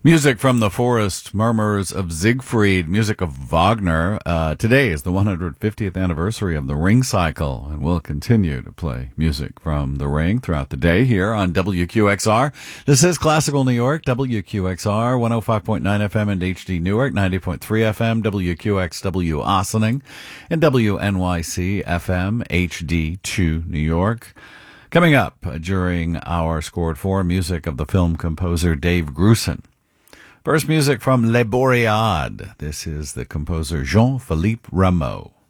Music from the Forest, Murmurs of Siegfried, music of Wagner. Today is the 150th anniversary of the Ring Cycle, and we'll continue to play music from the Ring throughout the day here on WQXR. This is Classical New York, WQXR, 105.9 FM and HD Newark, 90.3 FM, WQXW Ossining, and WNYC FM HD2 New York. Coming up during our Scored For, music of the film composer Dave Grusin. First, music from Les Boreades. This is the composer Jean-Philippe Rameau.